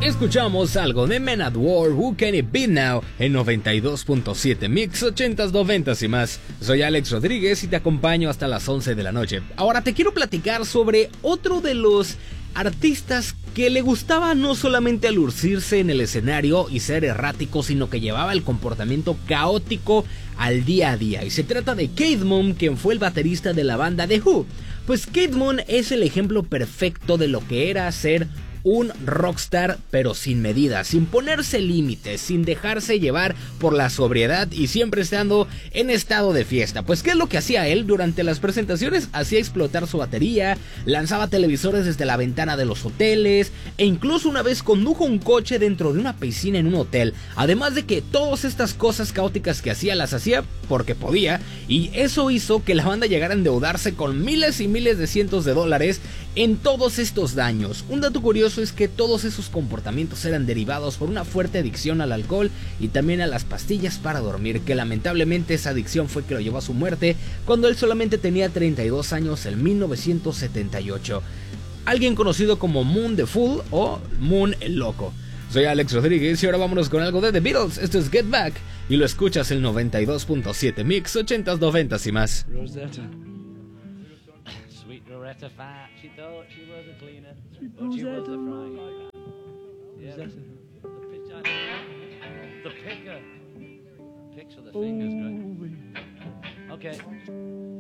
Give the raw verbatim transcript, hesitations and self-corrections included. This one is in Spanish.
Escuchamos algo de Men at War, Who Can It Be Now, en noventa y dos punto siete Mix, ochentas, noventas y más. Soy Alex Rodríguez y te acompaño hasta las once de la noche. Ahora te quiero platicar sobre otro de los artistas que le gustaba no solamente lucirse en el escenario y ser errático, sino que llevaba el comportamiento caótico al día a día. Y se trata de Keith Moon, quien fue el baterista de la banda The Who. Pues Keith Moon es el ejemplo perfecto de lo que era ser un rockstar, pero sin medida, sin ponerse límites, sin dejarse llevar por la sobriedad y siempre estando en estado de fiesta. Pues ¿qué es lo que hacía él? Durante las presentaciones hacía explotar su batería, lanzaba televisores desde la ventana de los hoteles e incluso una vez condujo un coche dentro de una piscina en un hotel. Además de que todas estas cosas caóticas que hacía las hacía porque podía, y eso hizo que la banda llegara a endeudarse con miles y miles de cientos de dólares en todos estos daños. Un dato curioso es que todos esos comportamientos eran derivados por una fuerte adicción al alcohol y también a las pastillas para dormir, que lamentablemente esa adicción fue que lo llevó a su muerte cuando él solamente tenía treinta y dos años en mil novecientos setenta y ocho. Alguien conocido como Moon the Fool o Moon el Loco. Soy Alex Rodríguez y ahora vámonos con algo de The Beatles. Esto es Get Back y lo escuchas en noventa y dos punto siete Mix, ochentas, noventas y más. Rosetta. Sweet Loretta Fat, she thought she was a cleaner, Sweet but she was Rosetta. a fryer. Yeah, the, the pitch I the picker. Picks of the fingers, great. Okay.